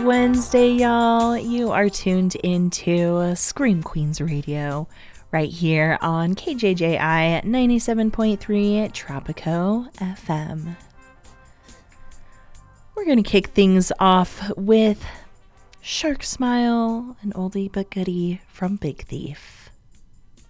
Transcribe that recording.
Wednesday, y'all. You are tuned into Scream Queens Radio right here on KJJI 97.3 Tropico FM. We're going to kick things off with Shark Smile, an oldie but goodie from Big Thief.